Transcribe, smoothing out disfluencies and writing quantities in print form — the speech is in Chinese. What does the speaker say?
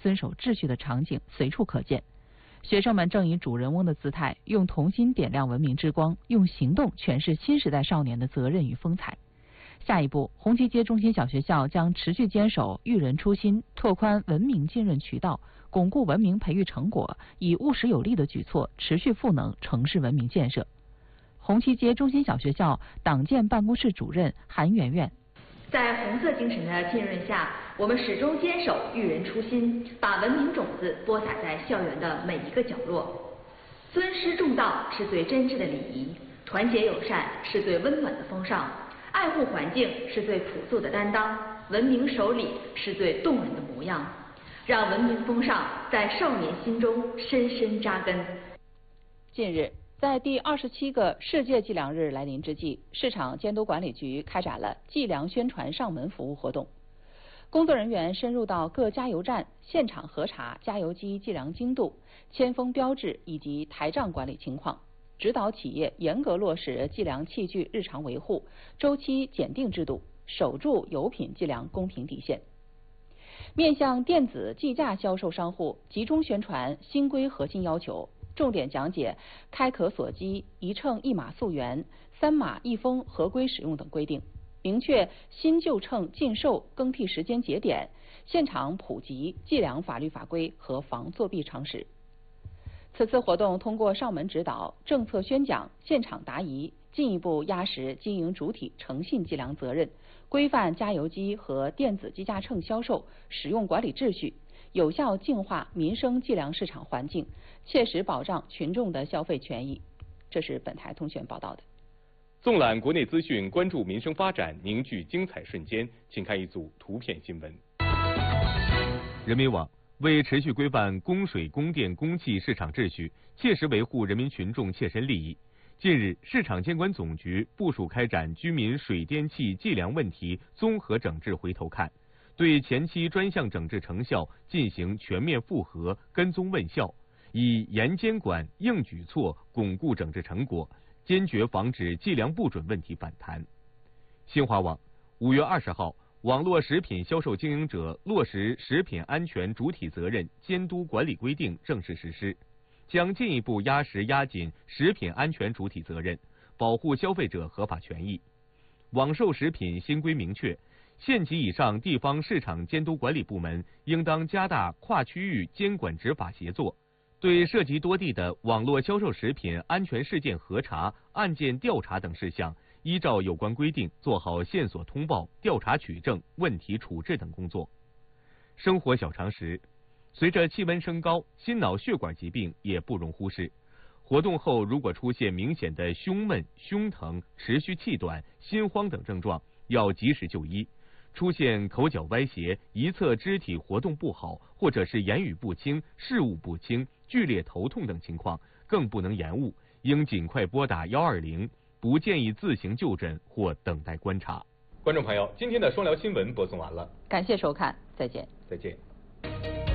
遵守秩序的场景随处可见。学生们正以主人翁的姿态，用童心点亮文明之光，用行动诠释新时代少年的责任与风采。下一步，红旗街中心小学校将持续坚守育人初心，拓宽文明浸润渠道，巩固文明培育成果，以务实有力的举措持续赋能城市文明建设。红旗街中心小学校党建办公室主任韩媛媛： 在红色精神的浸润下，我们始终坚守育人初心，把文明种子播撒在校园的每一个角落。尊师重道是最真挚的礼仪，团结友善是最温暖的风尚，爱护环境是最朴素的担当，文明守礼是最动人的模样。让文明风尚在少年心中深深扎根。 近日，在第27个世界计量日来临之际，市场监督管理局开展了计量宣传上门服务活动。工作人员深入到各加油站，现场核查加油机计量精度、铅封标志以及台账管理情况，指导企业严格落实计量器具日常维护、周期检定制度，守住油品计量公平底线。面向电子计价销售商户，集中宣传新规核心要求，重点讲解开壳锁机、一秤一码溯源、3码1封合规使用等规定，明确新旧秤禁售更替时间节点，现场普及计量法律法规和防作弊常识。此次活动通过上门指导、政策宣讲、现场答疑，进一步压实经营主体诚信计量责任，规范加油机和电子计价秤销售使用管理秩序，有效净化民生计量市场环境，切实保障群众的消费权益。这是本台通讯报道的。 纵览国内资讯，关注民生发展，凝聚精彩瞬间，请看一组图片新闻。人民网为持续规范供水、供电、供气市场秩序，切实维护人民群众切身利益，近日，市场监管总局部署开展居民水电气计量问题综合整治回头看，对前期专项整治成效进行全面复核、跟踪问效，以严监管、硬举措巩固整治成果，坚决防止计量不准问题反弹。新华网5月20号，网络食品销售经营者落实食品安全主体责任监督管理规定正式实施，将进一步压实压紧食品安全主体责任，保护消费者合法权益。网售食品新规明确，县级以上地方市场监督管理部门应当加大跨区域监管执法协作，对涉及多地的网络销售食品安全事件核查、案件调查等事项，依照有关规定做好线索通报、调查取证、问题处置等工作。生活小常识，随着气温升高，心脑血管疾病也不容忽视。活动后如果出现明显的胸闷、胸疼、持续气短、心慌等症状，要及时就医。出现口角歪斜、一侧肢体活动不好，或者是言语不清、事物不清、剧烈头痛等情况，更不能延误，应尽快拨打120，不建议自行就诊或等待观察。观众朋友，今天的双聊新闻播送完了， 感谢收看，再见。 再见。